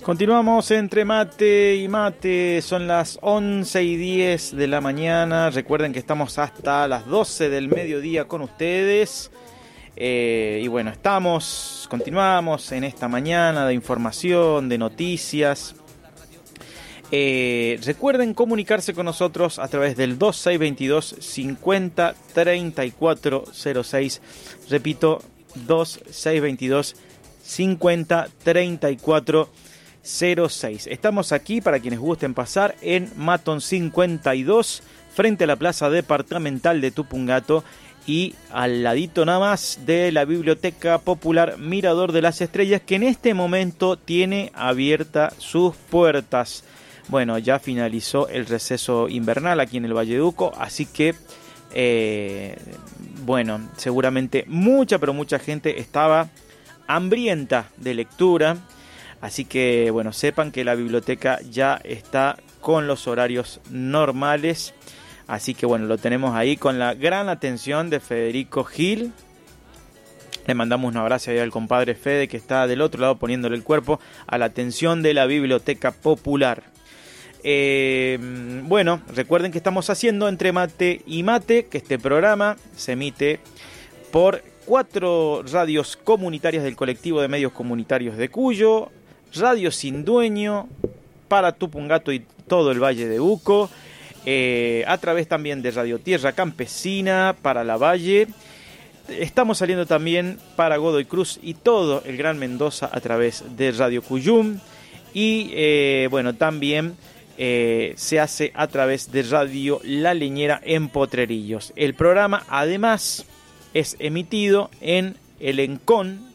Continuamos entre mate y mate, son las 11:10 de la mañana, recuerden que estamos hasta las 12 del mediodía con ustedes, y bueno, continuamos en esta mañana de información, de noticias. Recuerden comunicarse con nosotros a través del 2622 50 34 06, repito, 2622 50 34 06. Estamos aquí para quienes gusten pasar en Maton 52, frente a la Plaza Departamental de Tupungato y al ladito nada más de la Biblioteca Popular Mirador de las Estrellas, que en este momento tiene abierta sus puertas. Bueno, ya finalizó el receso invernal aquí en el Valle de Uco, así que bueno, seguramente mucha gente estaba hambrienta de lectura. Así que, bueno, sepan que la biblioteca ya está con los horarios normales. Así que, bueno, lo tenemos ahí con la gran atención de Federico Gil. Le mandamos un abrazo ahí al compadre Fede, que está del otro lado poniéndole el cuerpo a la atención de la Biblioteca Popular. Bueno, recuerden que estamos haciendo Entre Mate y Mate, que este programa se emite por 4 radios comunitarias del colectivo de medios comunitarios de Cuyo, Radio Sin Dueño, para Tupungato y todo el Valle de Uco, a través también de Radio Tierra Campesina para la Valle. Estamos saliendo también para Godoy Cruz y todo el Gran Mendoza a través de Radio Cuyum. Y bueno, también se hace a través de Radio La Leñera en Potrerillos. El programa además es emitido en el ENCON,